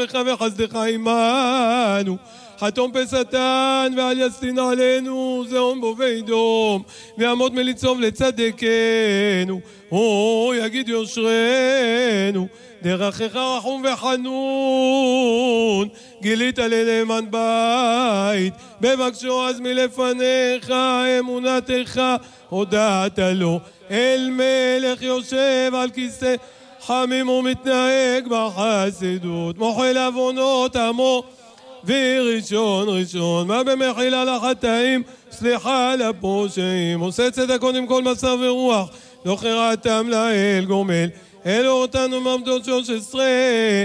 טובך וחסדך עמנו. חתום פסתן ואל יסטין עלינו זעום בו וידום ויעמוד מליצוב לצדקנו יגיד יושרנו דרכך רחום וחנון גילית לנאמן בית בבקשו אז מלפניך אמונתך הודעת לו אל מלך יושב על כיסא חמים ומתנהג בחסידות מוחל עוונות עמו וראשון מה במחילה לחטאים סליחה לפושעים עושה צדק קודם כל בשר ורוח לא חרעתם לאל גומל אלו אותנו מעמדות 13